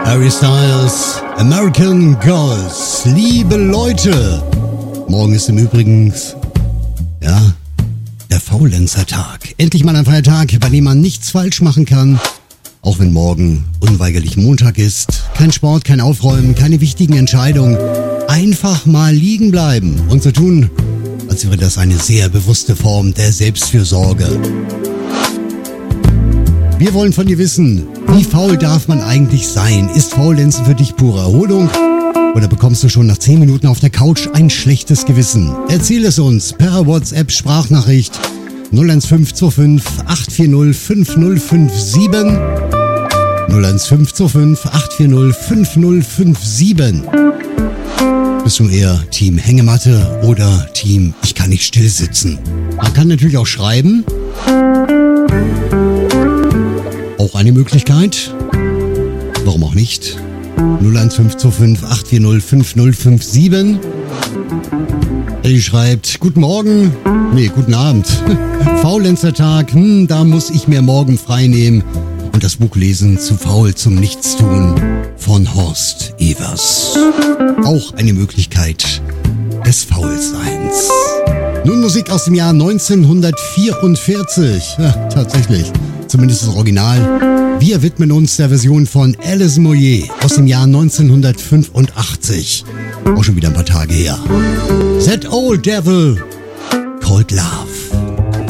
Harry Styles, American Girls. Liebe Leute, morgen ist im Übrigen, der Faulenzer-Tag. Endlich mal ein Feiertag, bei dem man nichts falsch machen kann. Auch wenn morgen unweigerlich Montag ist. Kein Sport, kein Aufräumen, keine wichtigen Entscheidungen. Einfach mal liegen bleiben und so tun, als wäre das eine sehr bewusste Form der Selbstfürsorge. Wir wollen von dir wissen, wie faul darf man eigentlich sein? Ist Faulenzen für dich pure Erholung? Oder bekommst du schon nach 10 Minuten auf der Couch ein schlechtes Gewissen? Erzähl es uns per WhatsApp-Sprachnachricht 01525 840 5057 01525 840 5057. Bist du eher Team Hängematte oder Team Ich kann nicht still sitzen? Man kann natürlich auch schreiben. Auch eine Möglichkeit. Warum auch nicht? 01525 840 5057. Ellie schreibt, guten Abend. Faulenzer-Tag, da muss ich mir morgen frei nehmen und das Buch lesen, zu faul zum Nichtstun von Horst Evers. Auch eine Möglichkeit des Faulseins. Nun Musik aus dem Jahr 1944. Ja, tatsächlich. Zumindest das Original. Wir widmen uns der Version von Alice Moyer aus dem Jahr 1985. Auch schon wieder ein paar Tage her. That Old Devil Called Love.